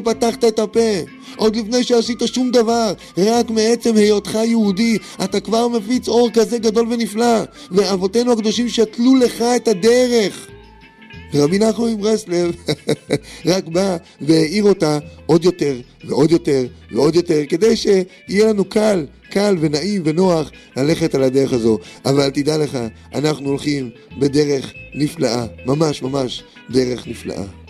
פתחת את הפה, עוד לפני שעשית שום דבר, רק מעצם היותך יהודי, אתה כבר מפיץ אור כזה גדול ונפלא, ואבותינו הקדושים שתלו לך את הדרך. רבי נחום מברסלב רק בא והעיר אותה עוד יותר ועוד יותר ועוד יותר, כדי שיהיה לנו קל ונעים ונוח ללכת על הדרך הזו. אבל תדע לך, אנחנו הולכים בדרך נפלאה, ממש ממש דרך נפלאה.